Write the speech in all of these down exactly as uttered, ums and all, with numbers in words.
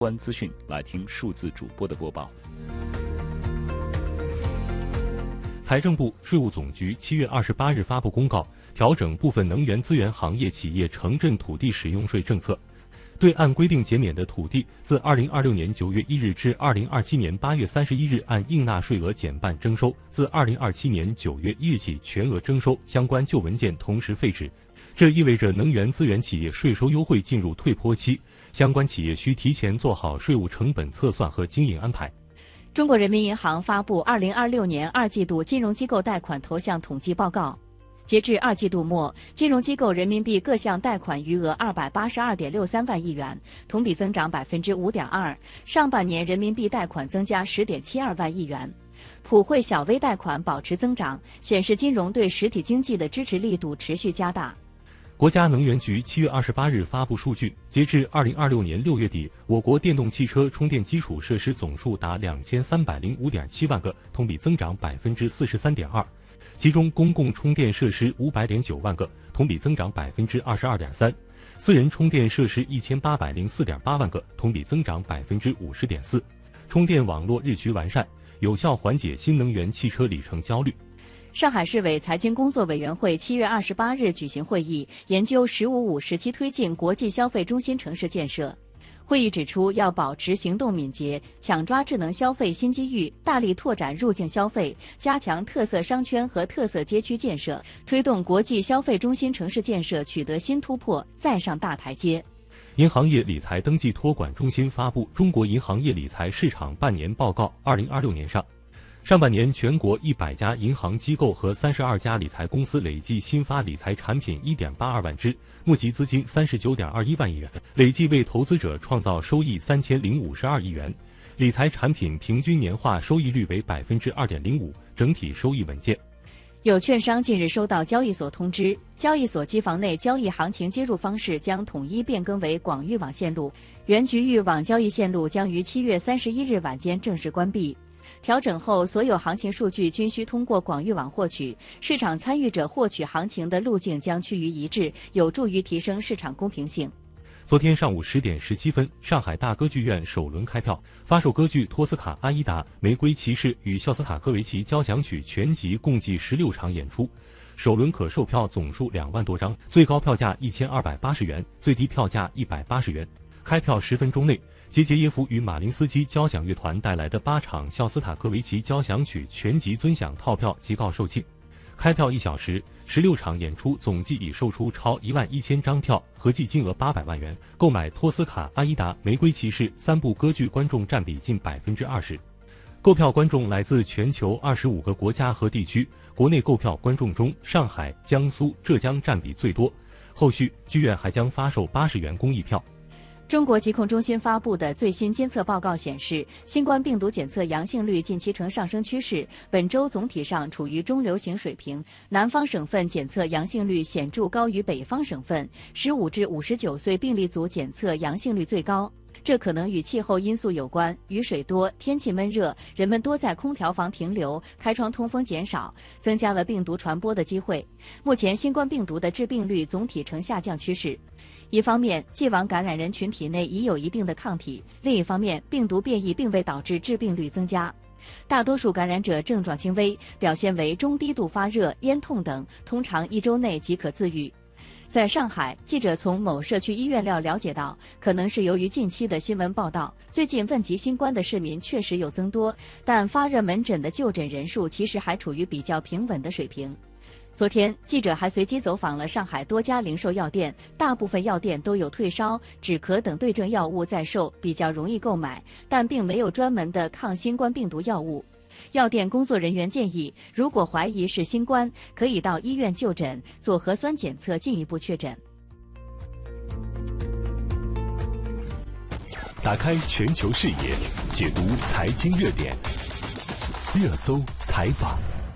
关资讯，来听数字主播的播报。 财政部、税务总局七月二十八日发布公告，调整部分能源资源行业企业城镇土地使用税政策。对按规定减免的土地，自二零二六年九月一日至二零二七年八月三十一日按应纳税额减半征收，自二零二七年九月一日起全额征收，相关旧文件同时废止。这意味着能源资源企业税收优惠进入退坡期，相关企业需提前做好税务成本测算和经营安排。 中国人民银行发布二零二六年二季度金融机构贷款投向统计报告。截至二季度末，金融机构人民币各项贷款余额二百八十二点六三万亿元，同比增长百分之五点二。上半年人民币贷款增加十点七二万亿元，普惠小微贷款保持增长，显示金融对实体经济的支持力度持续加大。 国家能源局七月二十八日发布数据，截至二零二六年六月底，我国电动汽车充电基础设施总数达两千三百零五点七万个，同比增长百分之四十三点二。其中，公共充电设施五百点九万个，同比增长百分之二十二点三；私人充电设施一千八百零四点八万个，同比增长百分之五十点四。充电网络日趋完善，有效缓解新能源汽车里程焦虑。 上海市委财经工作委员会七月二十八日举行会议，研究“十五五”时期推进国际消费中心城市建设。会议指出，要保持行动敏捷，抢抓智能消费新机遇，大力拓展入境消费，加强特色商圈和特色街区建设，推动国际消费中心城市建设取得新突破，再上大台阶。 银行业理财登记托管中心发布《中国银行业理财市场半年报告》二零二六年上。上半年，全国一百家银行机构和三十二家理财公司累计新发理财产品一点八二万只，募集资金三十九点二一万亿元，累计为投资者创造收益三千零五十二亿元。理财产品平均年化收益率为百分之二点零五，整体收益稳健。 有券商近日收到交易所通知，交易所机房内交易行情接入方式将统一变更为广域网线路，原局域网交易线路将于七月三十一日晚间正式关闭。调整后，所有行情数据均需通过广域网获取，市场参与者获取行情的路径将趋于一致，有助于提升市场公平性。 昨天上午十点十七分，上海大歌剧院首轮开票，发售歌剧《托斯卡阿依达》《玫瑰骑士》与肖斯塔科维奇交响曲全集共计十六场演出，首轮可售票总数两万多张，最高票价一千二百八十元，最低票价一百八十元。开票十分钟内，杰杰耶夫与马林斯基交响乐团带来的八场肖斯塔科维奇交响曲全集尊享套票即告售罄。开票一小时，十六场演出总计已售出超一万一千张票，合计金额八百万元。购买《托斯卡阿依达》《玫瑰骑士》三部歌剧观众占比近百分之二十。购票观众来自全球二十五个国家和地区，国内购票观众中，上海、江苏、浙江占比最多。后续剧院还将发售八十元公益票。 中国疾控中心发布的最新监测报告显示，新冠病毒检测阳性率近期呈上升趋势，本周总体上处于中流行水平。南方省份检测阳性率显著高于北方省份，十五至五十九岁病例组检测阳性率最高。这可能与气候因素有关，雨水多，天气闷热，人们多在空调房停留，开窗通风减少，增加了病毒传播的机会。目前新冠病毒的致病率总体呈下降趋势。一方面，既往感染人群体内已有一定的抗体；另一方面，病毒变异并未导致致病率增加。大多数感染者症状轻微，表现为中低度发热、咽痛等，通常一周内即可自愈。在上海，记者从某社区医院料了解到，可能是由于近期的新闻报道，最近问及新冠的市民确实有增多，但发热门诊的就诊人数其实还处于比较平稳的水平。昨天，记者还随机走访了上海多家零售药店，大部分药店都有退烧、止咳等对症药物在售，比较容易购买，但并没有专门的抗新冠病毒药物。药店工作人员建议，如果怀疑是新冠，可以到医院就诊，做核酸检测，进一步确诊。 打开全球视野，解读财经热点，热搜采访。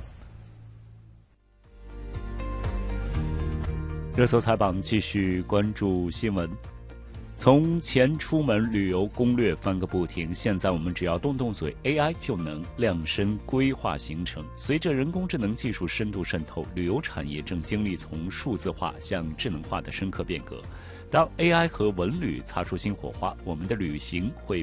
热搜采访继续关注新闻。从前出门旅游攻略翻个不停，现在我们只要动动嘴 ，A I 就能量身规划行程。随着人工智能技术深度渗透，旅游产业正经历从数字化向智能化的深刻变革。 当 A I 和文旅擦出新火花，我们的旅行会